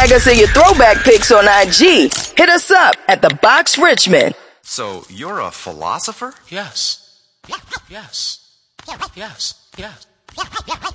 Tag us in your throwback pics on IG. Hit us up at The Box Richmond. So, you're a philosopher? Yes. Yes. Yes. Yes.